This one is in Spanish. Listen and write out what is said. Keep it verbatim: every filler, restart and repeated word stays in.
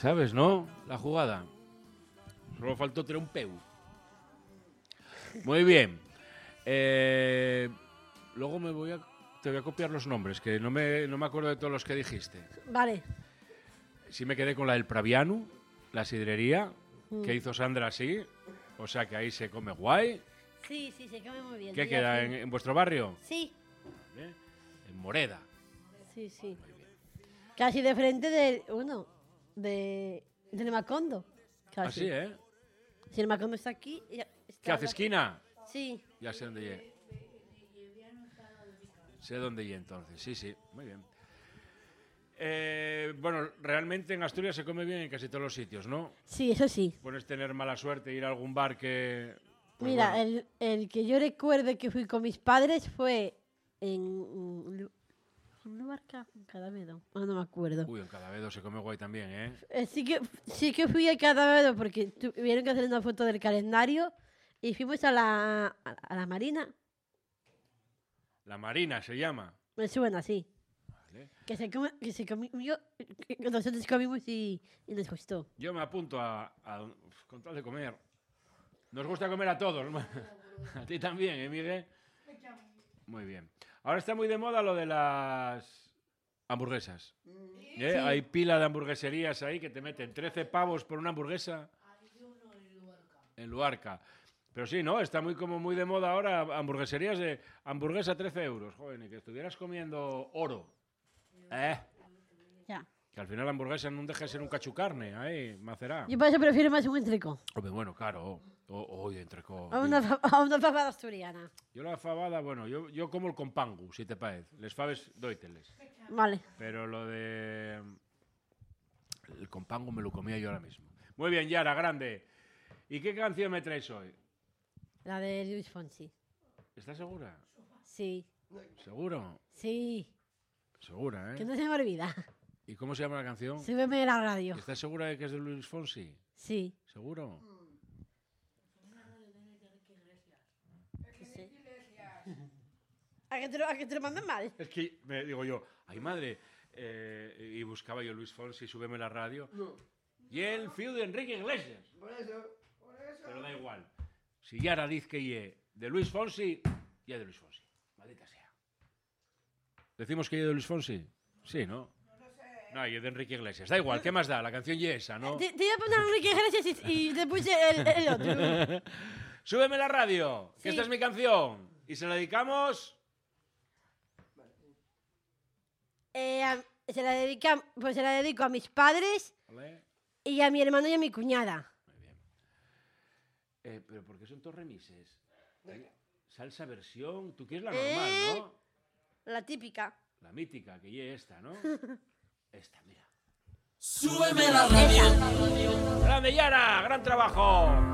¿Sabes, no? La jugada. Solo faltó tener un peu. Muy bien. Eh, luego me voy a... Te voy a copiar los nombres, que no me, no me acuerdo de todos los que dijiste. Vale. Sí me quedé con la del Praviano, la sidrería, mm. que hizo Sandra así. O sea que ahí se come guay. Sí, sí, se come muy bien. ¿Qué queda? ¿En, ¿En vuestro barrio? Sí. Vale. En Moreda. Sí, sí. Casi de frente del... Bueno, de... Del Macondo. Casi. Así, ¿eh? Si el Macondo está aquí... Está ¿Qué hace, esquina? Sí. Ya sé dónde llegué. Sé dónde llegué entonces. Sí, sí. Muy bien. Eh, bueno, realmente en Asturias se come bien en casi todos los sitios, ¿no? Sí, eso sí. Puedes tener mala suerte e ir a algún bar que... Pues Mira, bueno. el, el que yo recuerdo que fui con mis padres fue en... un lugar en Cadavedo, no, no me acuerdo. Uy, en Cadavedo se come guay también, ¿eh? eh sí, que, sí que fui a Cadavedo porque tuvieron que hacer una foto del calendario y fuimos a la, a, a la Marina. La Marina se llama. Me suena, sí. Vale. Que se, come, que se comió, que nosotros comimos y, y nos gustó. Yo me apunto a, a con tal de comer. Nos gusta comer a todos. A ti también, ¿eh, Miguel? Muy bien. Ahora está muy de moda lo de las hamburguesas. ¿Eh? Sí. Hay pila de hamburgueserías ahí que te meten trece pavos por una hamburguesa. En Luarca. Pero sí, ¿no? Está muy como muy de moda ahora hamburgueserías de hamburguesa trece euros. Joder, ni que estuvieras comiendo oro. ¿Eh? Ya. Que al final la hamburguesa no deja de ser un cachucarne, ahí, macerá. Yo por eso prefiero más un entrecó. Hombre, bueno, claro. Hoy entrecó. A una, a una fabada asturiana. Yo la fabada, bueno, yo, yo como el compangu, si te parece. Les faves, dóiteles. Vale. Pero lo de... El compangu me lo comía yo ahora mismo. Muy bien, Yara, grande. ¿Y qué canción me traes hoy? La de Luis Fonsi. ¿Estás segura? Sí. ¿Seguro? Sí. Segura, ¿eh? Que no se me olvida. ¿Y cómo se llama la canción? Súbeme a la radio. ¿Estás segura de que es de Luis Fonsi? Sí. ¿Seguro? Sí. ¿A que te lo, a que te lo mandan mal? Es que me digo yo, ay madre, eh, y buscaba yo Luis Fonsi, súbeme la radio. No. Y el fío de Enrique Iglesias. Por eso, por eso. Pero da igual. Si Yara dice que ye de Luis Fonsi, ya de Luis Fonsi. Maldita sea. ¿Decimos que ye de Luis Fonsi? Sí, ¿no? No lo sé. No, ye de Enrique Iglesias. Da igual, ¿qué más da? La canción ye esa, ¿no? Te, te iba a poner Enrique Iglesias y, y te puse el, el otro. Súbeme la radio, que sí. Esta es mi canción. Y se la dedicamos... Eh, a, se, la dedica, pues se la dedico a mis padres, ¿vale? Y a mi hermano y a mi cuñada. Muy bien. Eh, pero ¿por qué son todos remises? ¿Eh? Salsa versión, tú quieres la normal, eh, ¿no? La típica. La mítica, que ye esta, ¿no? Esta, mira. Súbeme la radio. ¡Grande, Yara! ¡Gran trabajo!